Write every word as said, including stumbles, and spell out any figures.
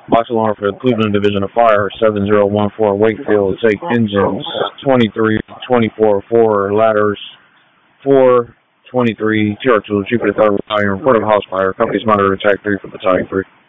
Box alarm for the Cleveland Division of Fire, seven zero one four Wakefield. Take engines twenty-three, twenty-four, four, ladders four, twenty-three, T R two, Jupiter third Battalion, report of house fire. Company's monitor attack three for Battalion three.